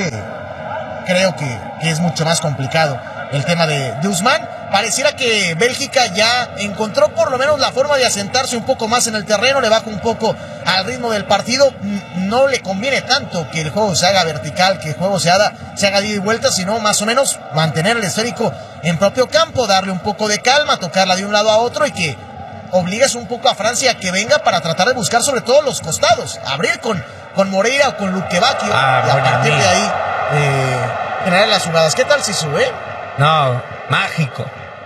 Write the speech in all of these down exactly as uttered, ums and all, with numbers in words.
eh, creo que, que es mucho más complicado el tema de, de Ousmane. Pareciera que Bélgica ya encontró por lo menos la forma de asentarse un poco más en el terreno, le baja un poco al ritmo del partido. No le conviene tanto que el juego se haga vertical, que el juego se haga, se haga de ida y vuelta, sino más o menos mantener el esférico en propio campo, darle un poco de calma, tocarla de un lado a otro y que obligues un poco a Francia a que venga para tratar de buscar sobre todo los costados, abrir con, con Moreira o con Lukebakio ah, y a partir amigo. de ahí eh, generar las jugadas. ¿Qué tal si sube? No, mágico.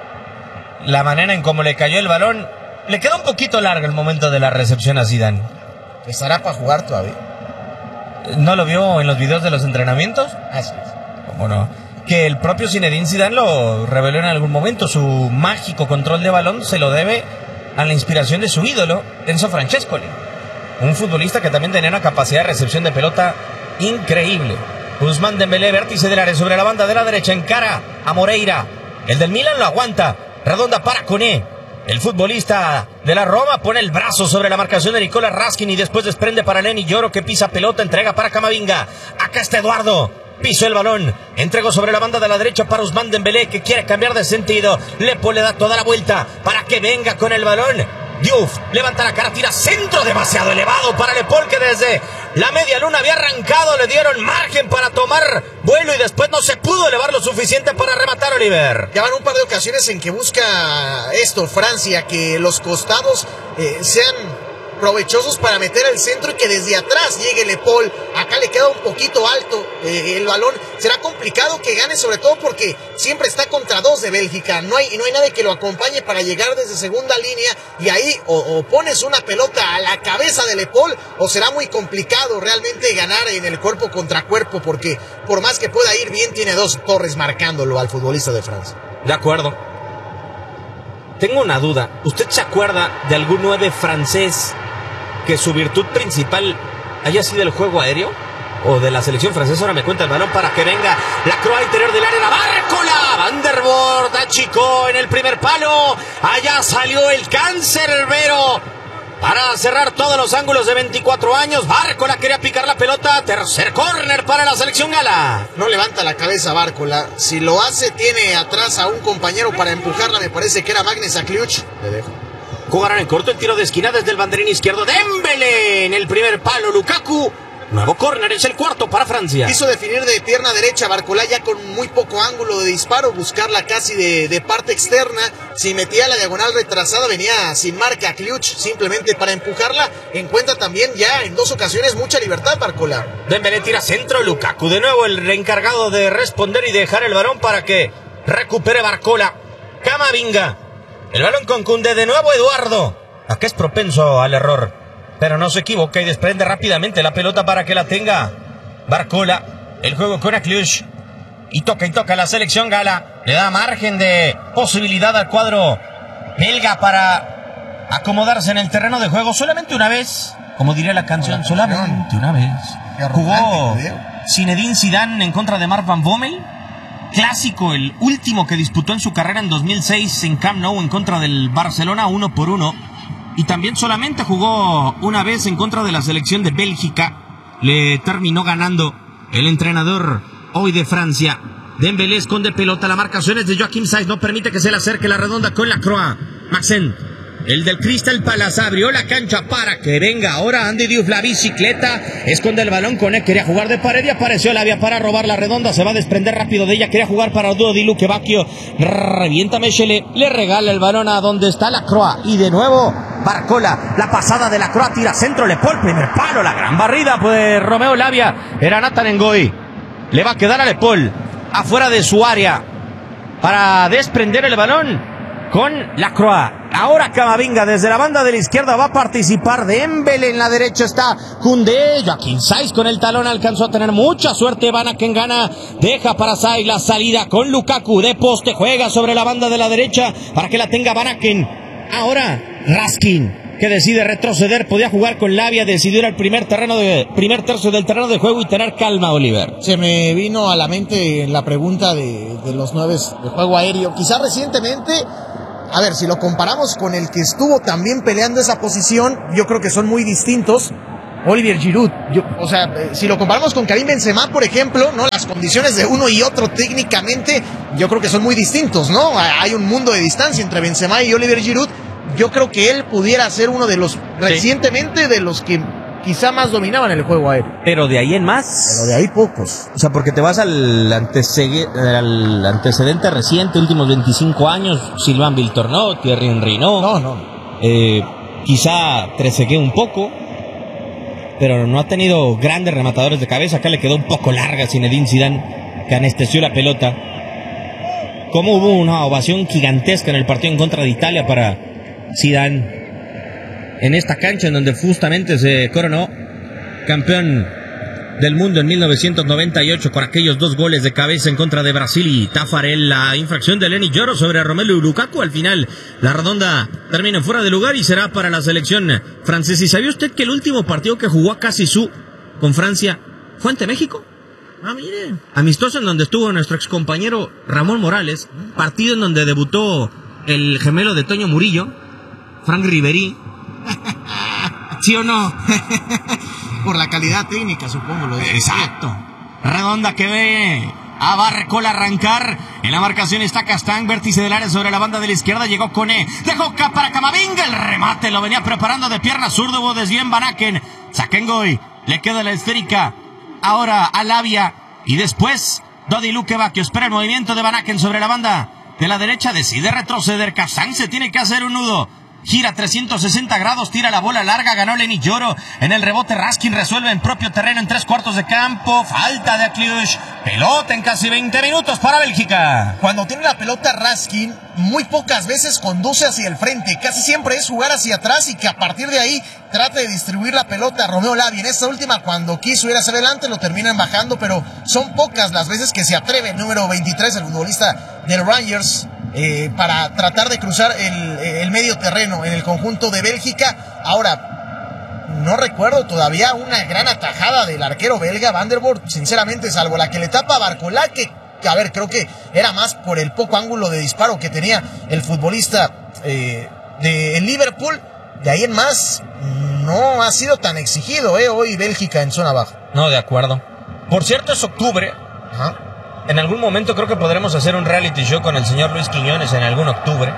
La manera en cómo le cayó el balón, le quedó un poquito largo el momento de la recepción a Zidane. ¿Estará para jugar todavía? ¿No lo vio en los videos de los entrenamientos? Así es. ¿Cómo no? Que el propio Zinedine Zidane lo reveló en algún momento. Su mágico control de balón se lo debe a la inspiración de su ídolo, Enzo Francescoli. Un futbolista que también tenía una capacidad de recepción de pelota increíble. Ousmane Dembélé, vértice del área sobre la banda de la derecha, encara a Moreira. El del Milan lo aguanta. Redonda para Koné. El futbolista de la Roma pone el brazo sobre la marcación de Nicolas Raskin y después desprende para Lenny Yoro, que pisa pelota, entrega para Camavinga. Acá está Eduardo. Pisó el balón, entregó sobre la banda de la derecha para Ousmane Dembélé, que quiere cambiar de sentido. Lepo le da toda la vuelta para que venga con el balón. Diouf levanta la cara, tira centro demasiado elevado para Le Paul, que desde la media luna había arrancado. Le dieron margen para tomar vuelo y después no se pudo elevar lo suficiente para rematar, Oliver. Ya van un par de ocasiones en que busca esto Francia, que los costados eh, sean provechosos para meter al centro y que desde atrás llegue Le Paul. Acá le queda un poquito alto eh, el balón. Será complicado que gane, sobre todo porque siempre está contra dos de Bélgica. No hay, no hay nadie que lo acompañe para llegar desde segunda línea y ahí o, o pones una pelota a la cabeza de Le Paul o será muy complicado realmente ganar en el cuerpo contra cuerpo, porque por más que pueda ir bien, tiene dos torres marcándolo al futbolista de Francia. De acuerdo. Tengo una duda. ¿Usted se acuerda de algún nueve francés que su virtud principal haya sido el juego aéreo? ¿O de la selección francesa? Ahora me cuenta el balón para que venga la Croa interior del área. La Bárcola, Van der Voort, achicó en el primer palo. Allá salió el cancerbero para cerrar todos los ángulos de veinticuatro años. Bárcola quería picar la pelota. Tercer córner para la selección gala. No levanta la cabeza Bárcola. Si lo hace, tiene atrás a un compañero para empujarla. Me parece que era Magnus Akliuch. Le dejo. Jugarán en corto el tiro de esquina desde el banderín izquierdo. Dembélé en el primer palo. Lukaku. Nuevo córner, es el cuarto para Francia. Quiso definir de pierna derecha Bárcola, ya con muy poco ángulo de disparo, buscarla casi de, de parte externa. Si metía la diagonal retrasada, venía sin marca Kliuch, simplemente para empujarla. Encuentra también ya en dos ocasiones mucha libertad Bárcola. Dembélé tira centro, Lukaku de nuevo el encargado de responder y dejar el balón para que recupere Bárcola. Camavinga, el balón con Koundé, de nuevo Eduardo. Acá es propenso al error, pero no se equivoca y desprende rápidamente la pelota para que la tenga Bárcola. El juego con Akliuch. Y toca y toca la selección gala. Le da margen de posibilidad al cuadro belga para acomodarse en el terreno de juego. Solamente una vez, como diría la canción, solamente una vez jugó Zinedine Zidane en contra de Mark Van Bommel. Clásico, el último que disputó en su carrera en dos mil seis en Camp Nou en contra del Barcelona, uno por uno. Y también solamente jugó una vez en contra de la selección de Bélgica. Le terminó ganando el entrenador hoy de Francia. Dembélé esconde pelota. La marcación es de Joachim Saiz. No permite que se le acerque la redonda con la Croa. Maxen, el del Crystal Palace, abrió la cancha para que venga ahora Andy Diouf. La bicicleta. Esconde el balón con él. Quería jugar de pared y apareció Lavia para robar la redonda. Se va a desprender rápido de ella. Quería jugar para el dúo de Lukebakio. Revienta Mechele. Le regala el balón a donde está la Croa. Y de nuevo Bárcola. La pasada de la Croa. Tira centro. Le Paul. Primer palo. La gran barrida pues Romeo Lavia. Era Nathan Ngoy. Le va a quedar a Le Paul afuera de su área para desprender el balón con la Croa. Ahora Camavinga desde la banda de la izquierda va a participar. Dembélé en la derecha está Koundé. Joachim Saiz con el talón alcanzó a tener mucha suerte. Van Aken gana. Deja para Saiz la salida con Lukaku de poste. Juega sobre la banda de la derecha para que la tenga Van Aken. Ahora Raskin, que decide retroceder. Podía jugar con Lavia, decidió ir al primer terreno de primer tercio del terreno de juego y tener calma, Oliver. Se me vino a la mente la pregunta de, de los nueve de juego aéreo. Quizás recientemente, a ver, si lo comparamos con el que estuvo también peleando esa posición, yo creo que son muy distintos. Olivier Giroud. Yo, o sea, eh, si lo comparamos con Karim Benzema, por ejemplo, ¿no? Las condiciones de uno y otro técnicamente, yo creo que son muy distintos, ¿no? Hay un mundo de distancia entre Benzema y Olivier Giroud. Yo creo que él pudiera ser uno de los, sí. recientemente, de los que quizá más dominaban el juego aéreo. Pero de ahí en más. Pero de ahí pocos. O sea, porque te vas al, antecede- al antecedente reciente, últimos veinticinco años, Sylvain Wiltornot, Thierry Henry, no. No, no. Eh, quizá Trezeguet un poco, pero no ha tenido grandes rematadores de cabeza. Acá le quedó un poco larga Zinedine Zidane, que anestesió la pelota. Como hubo una ovación gigantesca en el partido en contra de Italia para Zidane en esta cancha en donde justamente se coronó campeón del mundo en mil novecientos noventa y ocho con aquellos dos goles de cabeza en contra de Brasil y Tafarel. La infracción de Lenny Yoro sobre Romelu Lukaku. Al final la redonda termina fuera de lugar y será para la selección francesa. ¿Y sabía usted que el último partido que jugó Cassisou con Francia fue ante México? Ah, mire. Amistoso en donde estuvo nuestro excompañero Ramón Morales. Partido en donde debutó el gemelo de Toño Murillo, Franck Ribéry. ¿Sí o no? Por la calidad técnica, supongo. Lo de Exacto. Redonda que ve a Barcola arrancar. En la marcación está Castán, vértice del área sobre la banda de la izquierda. Llegó Koné, dejó para Camavinga. El remate lo venía preparando de pierna zurda. Hubo desvío en Van Aken. Sakengoy, le queda la esférica ahora a Lavia. Y después Dodi Lukebakio espera el movimiento de Van Aken sobre la banda de la derecha. Decide retroceder. Castán se tiene que hacer un nudo. Gira trescientos sesenta grados, tira la bola larga, ganó Lenny Yoro. En el rebote Raskin resuelve en propio terreno en tres cuartos de campo. Falta de Akliush. Pelota en casi veinte minutos para Bélgica. Cuando tiene la pelota Raskin, muy pocas veces conduce hacia el frente. Casi siempre es jugar hacia atrás y que a partir de ahí trate de distribuir la pelota a Romeo Lavia. En esta última, cuando quiso ir hacia adelante, lo terminan bajando, pero son pocas las veces que se atreve el número veintitrés, el futbolista del Rangers, Eh, para tratar de cruzar el, el medio terreno en el conjunto de Bélgica. Ahora, no recuerdo todavía una gran atajada del arquero belga Van der Voort, sinceramente, salvo la que le tapa a Barcola, que, que a ver, creo que era más por el poco ángulo de disparo que tenía el futbolista eh, de el Liverpool. De ahí en más, no ha sido tan exigido eh, hoy Bélgica en zona baja. No, de acuerdo. Por cierto, es octubre. Ajá. En algún momento creo que podremos hacer un reality show con el señor Luis Quiñones en algún octubre.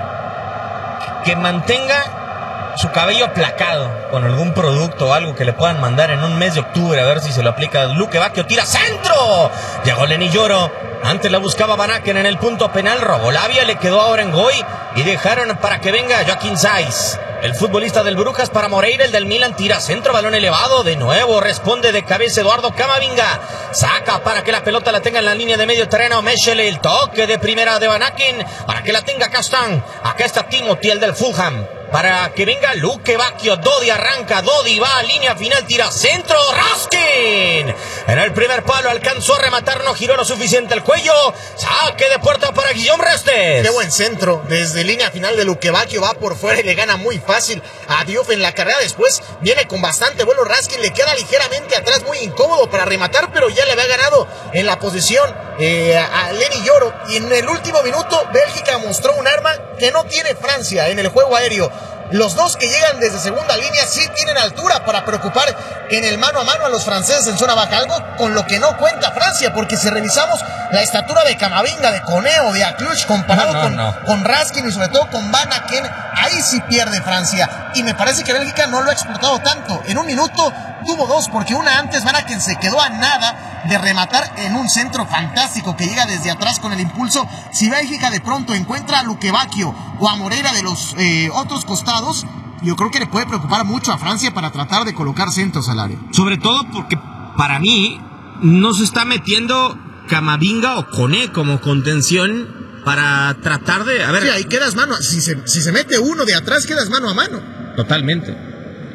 Que mantenga su cabello aplacado con algún producto o algo que le puedan mandar en un mes de octubre, a ver si se lo aplica. Lukebakio tira centro. Llegó Lenny Yoro. Antes la buscaba Van Aken en el punto penal. Robó Lavia, le quedó ahora en Goy. Y dejaron para que venga Joaquín Saiz, el futbolista del Brujas, para Moreira, el del Milan. Tira centro, balón elevado. De nuevo responde de cabeza Eduardo Camavinga. Saca para que la pelota la tenga en la línea de medio terreno Meschele. El toque de primera de Van Aken para que la tenga Castán. Acá está Timothy, el del Fulham, para que venga Lukebakio. Dodi arranca, Dodi va a línea final, tira centro, Raskin en el primer palo, alcanzó a rematar, no giró lo suficiente el cuello. Saque de puerta para Guillaume Restes. Qué buen centro, desde línea final de Lukebakio, va por fuera y le gana muy fácil a Diouf en la carrera. Después viene con bastante vuelo Raskin, le queda ligeramente atrás, muy incómodo para rematar, pero ya le había ganado en la posición eh, a Lenny Yoro. Y en el último minuto Bélgica mostró un arma que no tiene Francia en el juego aéreo. Los dos que llegan desde segunda línea sí tienen altura para preocupar en el mano a mano a los franceses en zona baja, algo con lo que no cuenta Francia, porque si revisamos la estatura de Camavinga, de Koné o de Akliush comparado no, no, con, no. con Raskin y sobre todo con Van Aken, ahí sí pierde Francia. Y me parece que Bélgica no lo ha explotado tanto. En un minuto tuvo dos, porque una antes Van Aken se quedó a nada de rematar en un centro fantástico que llega desde atrás con el impulso. Si Bélgica de pronto encuentra a Lukebakio o a Moreira de los eh, otros costados, yo creo que le puede preocupar mucho a Francia para tratar de colocar centros al área. Sobre todo porque para mí no se está metiendo Camavinga o Koné como contención para tratar de... A ver, sí, ahí quedas mano, si se, si se mete uno de atrás quedas mano a mano. Totalmente.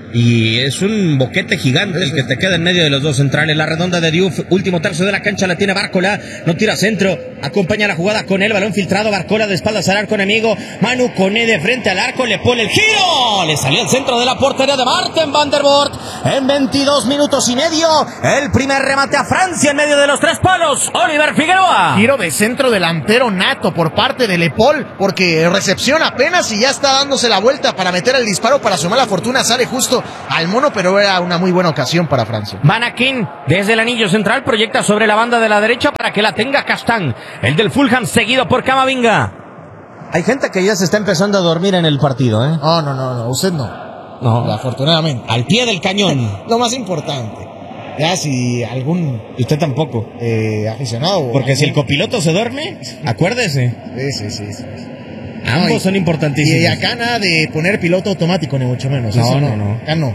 Y es un boquete gigante el que te queda en medio de los dos centrales. La redonda de Diouf, último tercio de la cancha, la tiene Barcola, no tira centro, acompaña la jugada con el balón filtrado. Barcola de espaldas al arco enemigo, Manu Koné de frente al arco, le pone el giro, le salió el centro de la portería de Marten Van der Voort. En veintidós minutos y medio, el primer remate a Francia en medio de los tres palos. Oliver Figueroa. Giro de centro delantero nato por parte de Le Paul, porque recepción apenas y ya está dándose la vuelta para meter el disparo. Para su mala fortuna sale justo poquito al mono, pero era una muy buena ocasión para Francia. Van Aken desde el anillo central proyecta sobre la banda de la derecha para que la tenga Castán, el del Fulham, seguido por Camavinga. Hay gente que ya se está empezando a dormir en el partido, ¿eh? No, no, no, no, usted no. No. Afortunadamente. Al pie del cañón. Lo más importante. Ya si algún... Y usted tampoco. Eh, aficionado. Porque algún... si el copiloto se duerme, acuérdese. Sí, sí, sí. sí. Ambos no, y, son importantísimos. Y acá nada de poner piloto automático, ni mucho menos. No, Eso no, no, no. Acá no.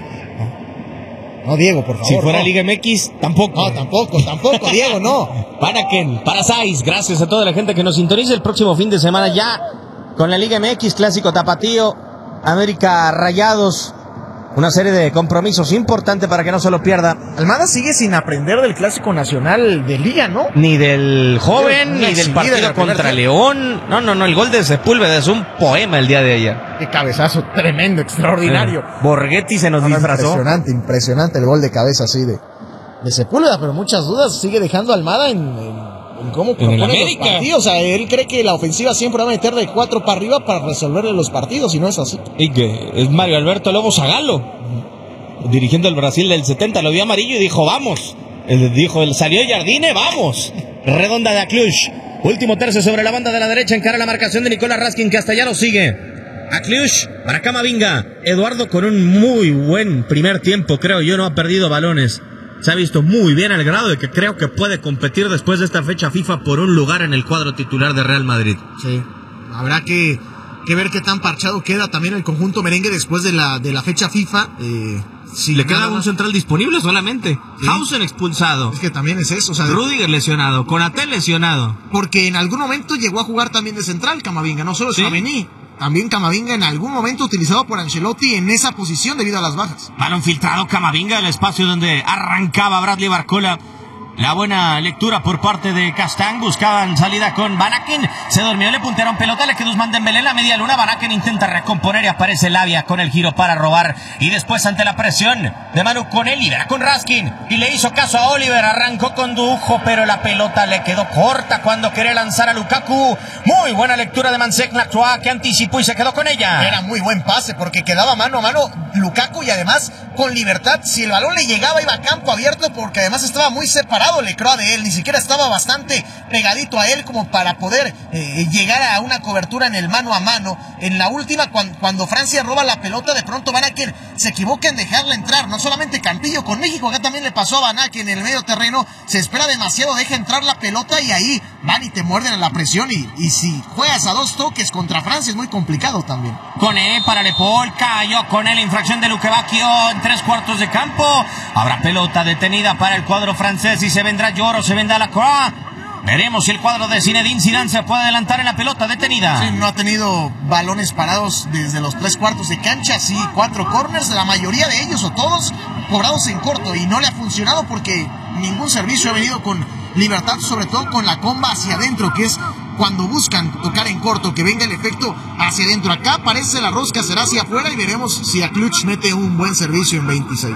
No, Diego, por favor. Si fuera no. Liga M X, tampoco. No, tampoco, tampoco, Diego, no. Van Aken, para Saiz, gracias a toda la gente que nos sintoniza el próximo fin de semana ya con la Liga M X, Clásico Tapatío, América Rayados. Una serie de compromisos importantes para que no se lo pierda. Almada sigue sin aprender del Clásico Nacional de Liga, ¿no? Ni del joven, Una ni del exhibida partido contra tiempo. León. No, no, no, el gol de Sepúlveda es un poema el día de ayer. Qué cabezazo tremendo, extraordinario. Eh, Borghetti se nos No, no, disfrazó. Impresionante, impresionante el gol de cabeza así de, de Sepúlveda, pero muchas dudas sigue dejando Almada en, en, en cómo propone los América. partidos. O sea, él cree que la ofensiva siempre va a meter de cuatro para arriba para resolverle los partidos, y no es así. Y que es Mario Alberto Lobo Zagalo, dirigiendo el Brasil del setenta, lo vio amarillo y dijo, vamos. Él dijo, él salió Jardine, vamos. Redonda de Aklush. Último tercio sobre la banda de la derecha, encara la marcación de Nicolás Raskin, que hasta ya lo sigue. Aklush para Camavinga. Eduardo con un muy buen primer tiempo, creo yo, no ha perdido balones. Se ha visto muy bien al grado de que creo que puede competir después de esta fecha FIFA por un lugar en el cuadro titular de Real Madrid. Sí, habrá que, que ver qué tan parchado queda también el conjunto merengue después de la, de la fecha FIFA. Eh, Si le queda un central disponible solamente. ¿Sí? Hausen expulsado. Es que también es eso. O sea, Rüdiger lesionado. Konaté lesionado. Porque en algún momento llegó a jugar también de central Camavinga, no solo ¿Sí? Tchouaméni. También Camavinga en algún momento utilizado por Ancelotti en esa posición debido a las bajas. Balón filtrado, Camavinga, el espacio donde arrancaba Bradley Barcola. La buena lectura por parte de Castán, buscaban salida con Van Aken, se durmió, le puntearon pelota, le quedó Usman Dembélé en la media luna. Van Aken intenta recomponer y aparece Lavia con el giro para robar, y después ante la presión de Manu Koné, libera con Raskin y le hizo caso a Oliver, arrancó con Dujo, pero la pelota le quedó corta cuando quería lanzar a Lukaku. Muy buena lectura de Mansek Lacroix, que anticipó y se quedó con ella. Era muy buen pase porque quedaba mano a mano Lukaku, y además con libertad. Si el balón le llegaba, iba a campo abierto, porque además estaba muy separado Lecroix de él, ni siquiera estaba bastante pegadito a él como para poder eh, llegar a una cobertura en el mano a mano. En la última, cuando, cuando Francia roba la pelota, de pronto Van Aken se equivoca en dejarla entrar. No solamente Campillo con México, acá también le pasó a Van Aken en el medio terreno, se espera demasiado, deja entrar la pelota y ahí van y te muerden a la presión, y, y si juegas a dos toques contra Francia es muy complicado también. Koné para Le Paul, cayó con él, infracción de Luque Bacchio en tres cuartos de campo. Habrá pelota detenida para el cuadro francés y se vendrá Lloro, se vendrá Lacroix. Veremos si el cuadro de Zinedine Zidane se puede adelantar en la pelota detenida. Sí, no ha tenido balones parados desde los tres cuartos de cancha, sí, cuatro corners, la mayoría de ellos o todos cobrados en corto, y no le ha funcionado porque ningún servicio ha venido con libertad, sobre todo con la comba hacia adentro, que es cuando buscan tocar en corto, que venga el efecto hacia adentro. Acá parece la rosca, será hacia afuera, y veremos si Akluch mete un buen servicio en veintiséis.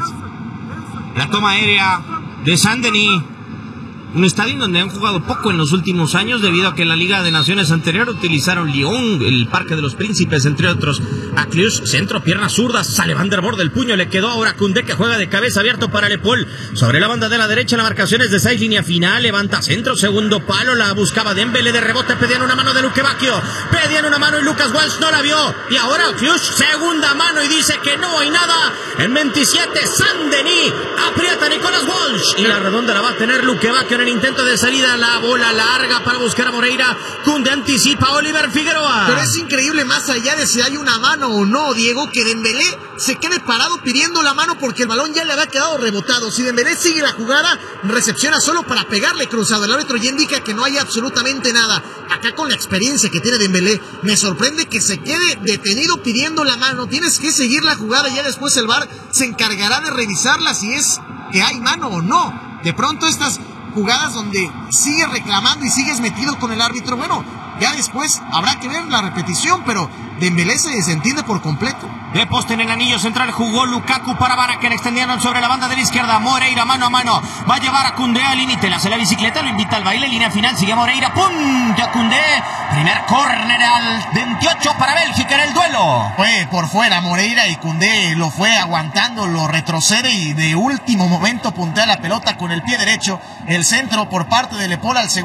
La toma aérea de Saint-Denis, un estadio donde han jugado poco en los últimos años debido a que en la Liga de Naciones anterior utilizaron Lyon, el Parque de los Príncipes, entre otros. Akluch, centro, pierna zurda, sale Van der Borde, el puño le quedó ahora a Koundé, que juega de cabeza, abierto para Le Paul. Sobre la banda de la derecha, la marcación es de seis, línea final, levanta centro, segundo palo, la buscaba Dembélé, de rebote, pedían una mano de Luque Bacchio, pedían una mano y Lucas Walsh no la vio, y ahora Akluch, segunda mano, y dice que no hay nada. En veintisiete, Saint-Denis, aprieta Nicolás Walsh, y la redonda la va a tener Luque Bacchio en el intento de salida, la bola larga para buscar a Moreira. Koundé anticipa a Oliver Figueroa. Pero es increíble, más allá de si hay una mano o no, Diego, que Dembélé se quede parado pidiendo la mano porque el balón ya le había quedado rebotado. Si Dembélé sigue la jugada, recepciona solo para pegarle cruzado. El árbitro ya indica que no hay absolutamente nada. Acá, con la experiencia que tiene Dembélé, me sorprende que se quede detenido pidiendo la mano. Tienes que seguir la jugada, ya después el V A R se encargará de revisarla si es que hay mano o no. De pronto estas jugadas donde sigues reclamando y sigues metido con el árbitro, bueno, Ya después habrá que ver la repetición, pero Dembélé se desentiende por completo. De poste en el anillo central jugó Lukaku para Vara, que le extendieron sobre la banda de la izquierda. Moreira mano a mano, va a llevar a Koundé al límite, le hace la bicicleta, lo invita al baile, línea final, sigue Moreira, punto a Koundé, primer córner al veintiocho para Bélgica en el duelo. Fue por fuera Moreira y Koundé lo fue aguantando, lo retrocede y de último momento puntea la pelota con el pie derecho, el centro por parte de Le Paul al segundo.